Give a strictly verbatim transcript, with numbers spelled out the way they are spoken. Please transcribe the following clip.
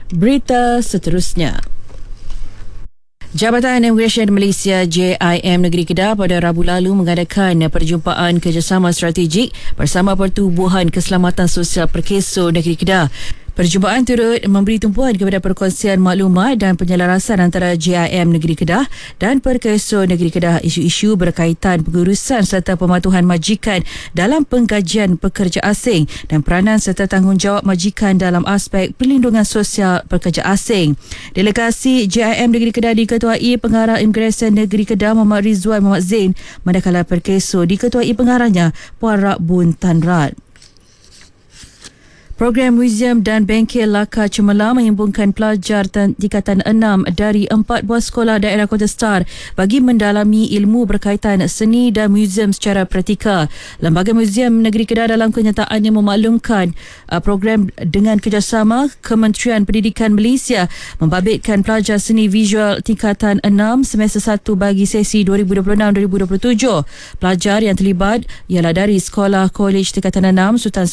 Berita seterusnya. Jabatan Immigration Malaysia J I M Negeri Kedah pada Rabu lalu mengadakan perjumpaan kerjasama strategik bersama Pertubuhan Keselamatan Sosial Perkeso Negeri Kedah. Perjumpaan turut memberi tumpuan kepada perkongsian maklumat dan penyelarasan antara J I M Negeri Kedah dan Perkeso Negeri Kedah isu-isu berkaitan pengurusan serta pematuhan majikan dalam pengkajian pekerja asing dan peranan serta tanggungjawab majikan dalam aspek perlindungan sosial pekerja asing. Delegasi J I M Negeri Kedah diketuai Pengarah Imigresen Negeri Kedah Muhammad Rizwan Muhammad Zain, manakala Perkeso diketuai pengarahnya Puan Rakbun Tan Rat. Program Muzium dan Bengkel Laka Cemerlang menghimpunkan pelajar tingkatan enam dari empat buah sekolah daerah Kota Star bagi mendalami ilmu berkaitan seni dan muzium secara praktikal. Lembaga Muzium Negeri Kedah dalam kenyataannya memaklumkan uh, program dengan kerjasama Kementerian Pendidikan Malaysia membabitkan pelajar seni visual tingkatan enam semester satu bagi sesi dua ribu dua puluh enam dua ribu dua puluh tujuh. Pelajar yang terlibat ialah dari Sekolah Kolej Tingkatan enam Sultan